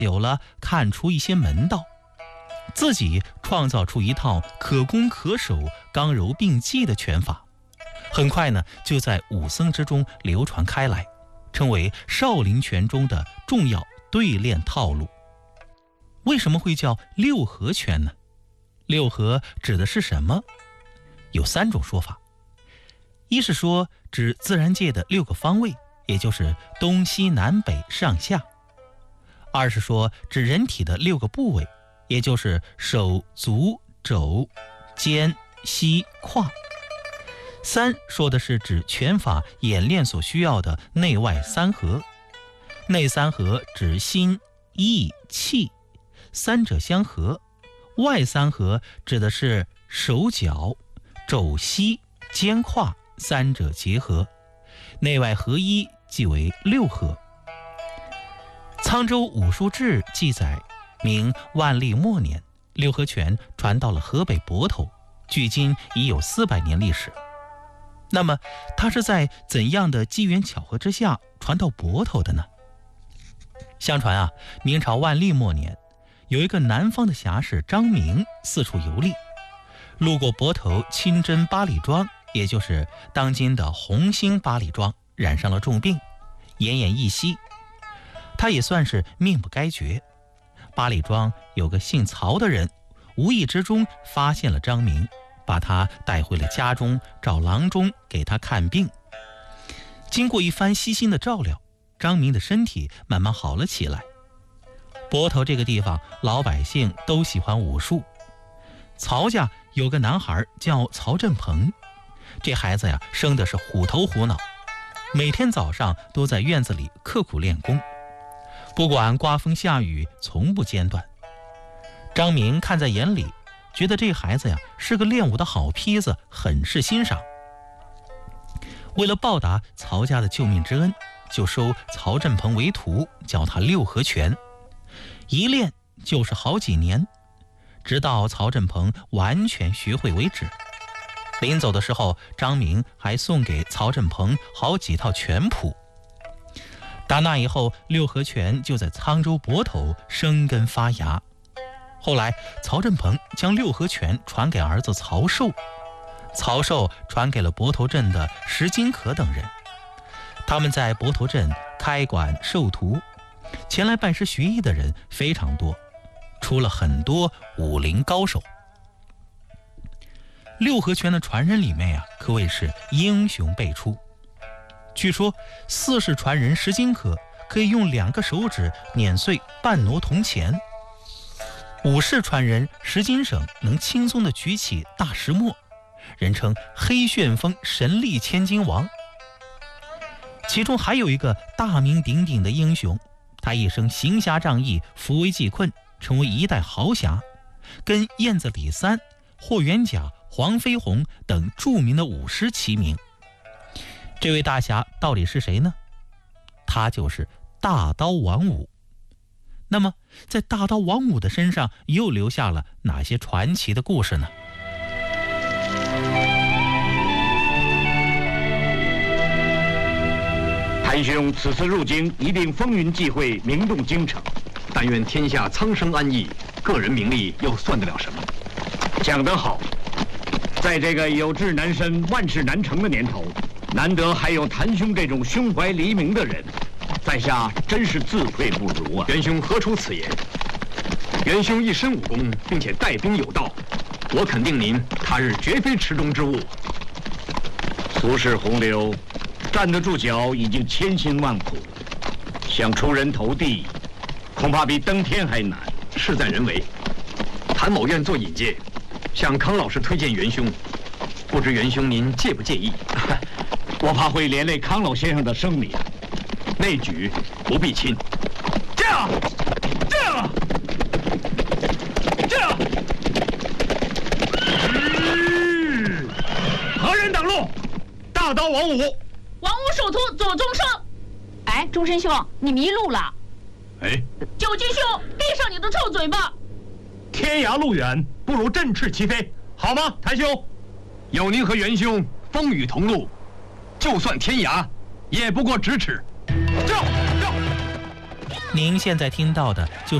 有了看出一些门道，自己创造出一套可攻可守、刚柔并济的拳法，很快呢就在武僧之中流传开来，成为少林拳中的重要对练套路。为什么会叫六合拳呢？六合指的是什么？有3种说法。一是说指自然界的6个方位，也就是东西南北上下；二是说指人体的6个部位，也就是手足肘肩膝胯；三说的是指拳法演练所需要的内外3合。内3合指心意气3者相合，外3合指的是手脚肘膝肩胯3者结合，内外合一即为6合。沧州武术志记载，明万历末年，六合拳传到了河北泊头，距今已有400年历史。那么它是在怎样的机缘巧合之下传到泊头的呢？相传啊，明朝万历末年，有一个南方的侠士张明四处游历，路过泊头清真八里庄，也就是当今的红星八里庄，染上了重病，奄奄一息。他也算是命不该绝。八里庄有个姓曹的人，无意之中发现了张明，把他带回了家中，找郎中给他看病。经过一番悉心的照料，张明的身体慢慢好了起来。泊头这个地方，老百姓都喜欢武术。曹家有个男孩叫曹振鹏，这孩子呀，生的是虎头虎脑，每天早上都在院子里刻苦练功，不管刮风下雨，从不间断。张明看在眼里，觉得这孩子呀是个练武的好坯子，很是欣赏。为了报答曹家的救命之恩，就收曹振鹏为徒，教他六合拳，一练就是好几年，直到曹振鹏完全学会为止。临走的时候，张明还送给曹振鹏好几套拳谱。打那以后，六合拳就在沧州泊头生根发芽。后来曹振鹏将六合拳传给儿子曹寿，曹寿传给了泊头镇的石金可等人。他们在泊头镇开馆授徒，前来拜师学艺的人非常多，出了很多武林高手。六合拳的传人里面可谓是英雄辈出。据说四世传人石金可以用2个手指碾碎半挪铜钱，五世传人石金省能轻松地举起大石磨，人称黑旋风神力千金王。其中还有一个大名鼎鼎的英雄，他一生行侠仗义，扶危济困，成为一代豪侠，跟燕子李三、霍元甲、黄飞鸿等著名的武师齐名。这位大侠到底是谁呢？他就是大刀王五。那么在大刀王五的身上又留下了哪些传奇的故事呢？ 谭兄此次入京，一定风云际会，名动京城。 但愿天下苍生安逸，个人名利又算得了什么？ 讲得好，在这个有志难伸、万事难成的年头，难得还有谭兄这种胸怀黎明的人，在下真是自愧不如啊！ 元兄何出此言？元兄一身武功，并且带兵有道，我肯定您他日绝非池中之物。 俗世洪流，站得住脚已经千辛万苦，想出人头地，恐怕比登天还难。 事在人为。谭某愿做引介，向康老师推荐元兄，不知元兄您介不介意？ 我怕会连累康老先生的声名， 内举不必亲。 这样，何人挡路？大刀王五。 王五首徒左宗盛。哎，终身兄，你迷路了。 哎， 九斤兄，闭上你的臭嘴巴！ 天涯路远，不如振翅齐飞，好吗，谭兄？ 有您和元兄风雨同路，就算天涯，也不过咫尺。 走！ 您现在听到的就是